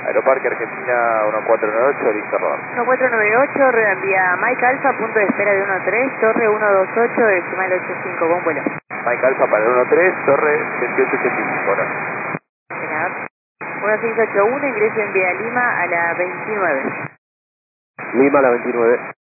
Aeroparque Argentina 1498, listo, error. 1498, rueda envía Mike Alpha, punto de espera de 13, torre 128, decimal 85, buen vuelo. Mike Alpha para el 13, torre 2885, ahora. Senador. 1681, ingreso en vía Lima a la 29. Lima a la 29.